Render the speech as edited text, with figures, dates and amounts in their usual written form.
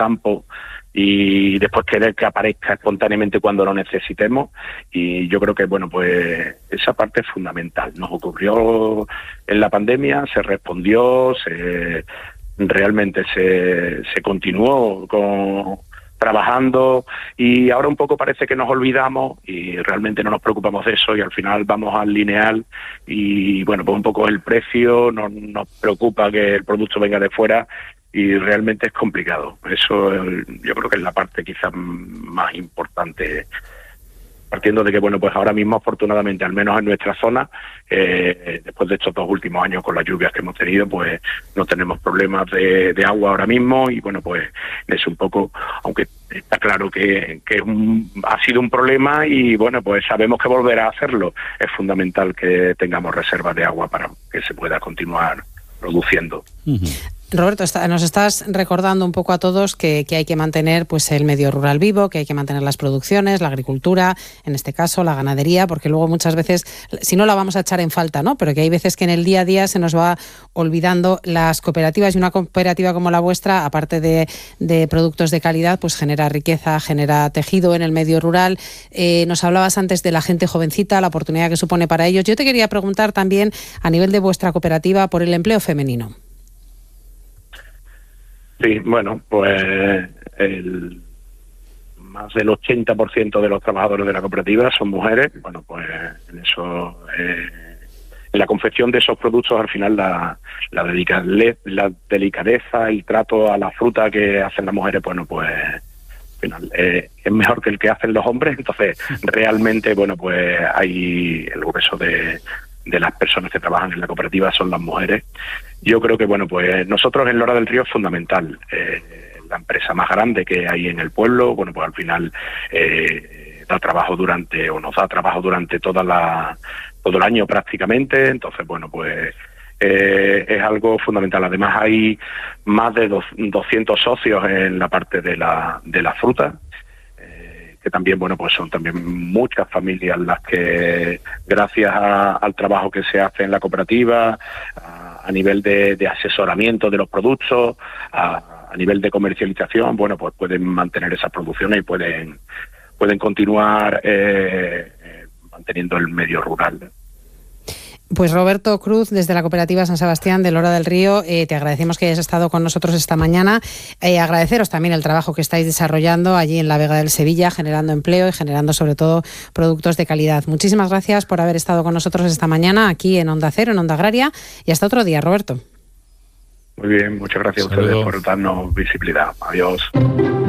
campo y después querer que aparezca espontáneamente cuando lo necesitemos. Y yo creo que, bueno, pues esa parte es fundamental. Nos ocurrió en la pandemia, se respondió, realmente se continuó trabajando, y ahora un poco parece que nos olvidamos y realmente no nos preocupamos de eso, y al final vamos al lineal y bueno, pues un poco el precio, no nos preocupa que el producto venga de fuera y realmente es complicado. Eso yo creo que es la parte quizás más importante, partiendo de que, bueno, pues ahora mismo afortunadamente, al menos en nuestra zona, después de estos 2 últimos años con las lluvias que hemos tenido, pues no tenemos problemas de agua ahora mismo, y bueno, pues es un poco, aunque está claro que ha sido un problema, y bueno, pues sabemos que volverá a hacerlo. Es fundamental que tengamos reservas de agua para que se pueda continuar produciendo. Roberto, nos estás recordando un poco a todos que hay que mantener pues el medio rural vivo, que hay que mantener las producciones, la agricultura, en este caso la ganadería, porque luego muchas veces, si no la vamos a echar en falta, ¿no? Pero que hay veces que en el día a día se nos va olvidando las cooperativas, y una cooperativa como la vuestra, aparte de productos de calidad, pues genera riqueza, genera tejido en el medio rural. Nos hablabas antes de la gente jovencita, la oportunidad que supone para ellos. Yo te quería preguntar también, a nivel de vuestra cooperativa, por el empleo femenino. Sí, bueno, pues más del 80% de los trabajadores de la cooperativa son mujeres. Bueno, pues en eso, en la confección de esos productos, al final la delicadeza, el trato a la fruta que hacen las mujeres, bueno, pues al final es mejor que el que hacen los hombres. Entonces, realmente, bueno, pues hay el grueso de las personas que trabajan en la cooperativa son las mujeres. Yo creo que, bueno, pues nosotros en Lora del Río es fundamental. La empresa más grande que hay en el pueblo, bueno, pues al final nos da trabajo durante todo el año prácticamente. Entonces, bueno, pues es algo fundamental. Además, hay más de 200 socios en la parte de la fruta, que también, bueno, pues son también muchas familias las que, gracias al trabajo que se hace en la cooperativa, a nivel de asesoramiento de los productos, a nivel de comercialización, bueno, pues pueden mantener esas producciones y pueden continuar manteniendo el medio rural. Pues Roberto Cruz, desde la Cooperativa San Sebastián de Lora del Río, te agradecemos que hayas estado con nosotros esta mañana. Agradeceros también el trabajo que estáis desarrollando allí en la Vega del Sevilla, generando empleo y generando sobre todo productos de calidad. Muchísimas gracias por haber estado con nosotros esta mañana aquí en Onda Cero, en Onda Agraria, y hasta otro día, Roberto. Muy bien, muchas gracias a ustedes por darnos visibilidad. Adiós.